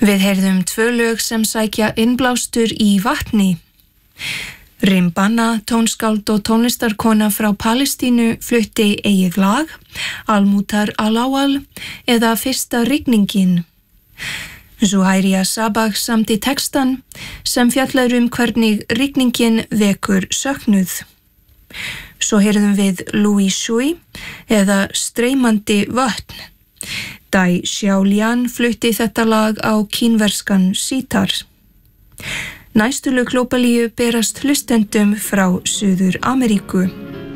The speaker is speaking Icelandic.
Við heyrðum 2 lög sem sækja innblástur í vatni. Rimbana, tónskáld og tónlistarkona frá Palestínu flutti eigið lag, Al-Mutar Al-Awal eða Fyrsta rigningin. Zuhairia Sabah samdi textan sem fjallar hvernig rigningin vekur söknuð. Svo heyrðum við Louis Shui eða Streymandi vötn. Dai Xiaolian flutti þetta lag á kínverskan sítar. Næstu lög Glóbalíu berast hlustendum frá Suður Ameríku.